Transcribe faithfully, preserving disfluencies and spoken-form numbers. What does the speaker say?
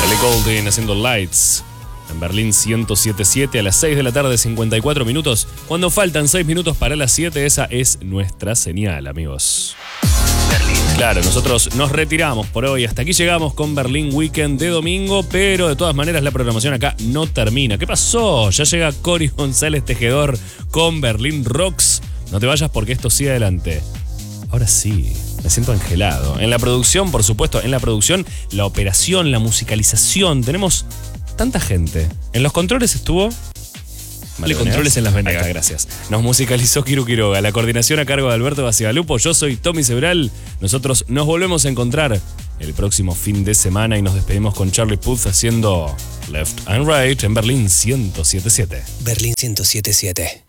Ellie Goulding haciendo Lights en Berlín ciento siete punto siete a las seis de la tarde, cincuenta y cuatro minutos. Cuando faltan seis minutos para las siete, esa es nuestra señal, amigos. Berlín. Claro, nosotros nos retiramos por hoy. Hasta aquí llegamos con Berlín Weekend de domingo, pero de todas maneras la programación acá no termina. ¿Qué pasó? Ya llega Cory González Tejedor con Berlín Rocks. No te vayas porque esto sigue adelante. Ahora sí, me siento angelado. En la producción, por supuesto, en la producción, la operación, la musicalización. Tenemos tanta gente. En los controles estuvo... Dale controles en las venegas. Ahí está, gracias. Nos musicalizó Kiru Quiroga. La coordinación a cargo de Alberto Bacigalupo. Yo soy Tommy Sebral. Nosotros nos volvemos a encontrar el próximo fin de semana y nos despedimos con Charlie Puth haciendo Left and Right en Berlín ciento siete punto siete. Berlín ciento siete punto siete.